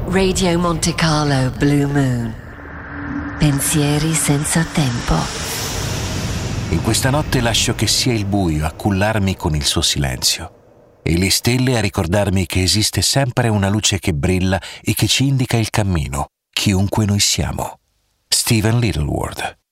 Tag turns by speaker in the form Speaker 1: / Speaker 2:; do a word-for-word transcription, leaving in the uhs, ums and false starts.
Speaker 1: Radio Monte Carlo Blue Moon. Pensieri senza tempo.
Speaker 2: In questa notte lascio che sia il buio a cullarmi con il suo silenzio e le stelle a ricordarmi che esiste sempre una luce che brilla e che ci indica il cammino, chiunque noi siamo. Stephen Littleworth.